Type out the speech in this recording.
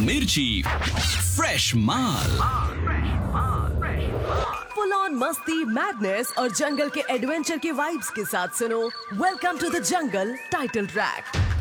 मिर्ची, fresh mall. Full on मस्ती, madness और जंगल के एडवेंचर के वाइब्स के साथ सुनो welcome to the jungle title track.